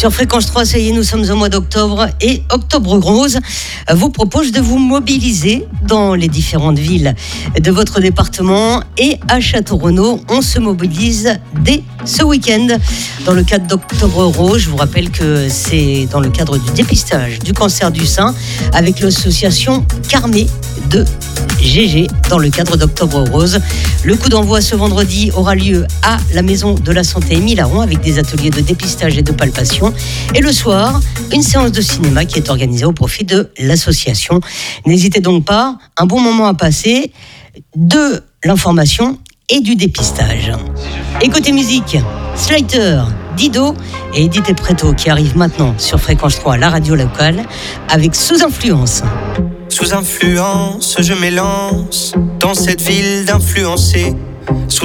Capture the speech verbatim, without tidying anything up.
Sur Fréquence trois, ça y est, nous sommes au mois d'octobre et Octobre Rose vous propose de vous mobiliser dans les différentes villes de votre département et à Château-Renaud, on se mobilise dès ce week-end dans le cadre d'Octobre Rose. Je vous rappelle que c'est dans le cadre du dépistage du cancer du sein avec l'association Carmé de G G dans le cadre d'Octobre Rose. Le coup d'envoi ce vendredi aura lieu à la Maison de la Santé Émile Aron avec des ateliers de dépistage et de palpation. Et le soir, une séance de cinéma qui est organisée au profit de l'association. N'hésitez donc pas, un bon moment à passer, de l'information et du dépistage. Et côté musique, Slater, Dido et Edith Preto qui arrivent maintenant sur Fréquence trois, la radio locale, avec Sous Influence. Sous influence, je m'élance dans cette ville d'influencés. Sous